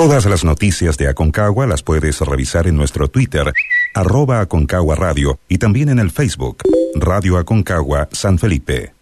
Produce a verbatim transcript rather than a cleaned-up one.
Todas las noticias de Aconcagua las puedes revisar en nuestro Twitter, arroba Aconcagua Radio, y también en el Facebook, Radio Aconcagua San Felipe.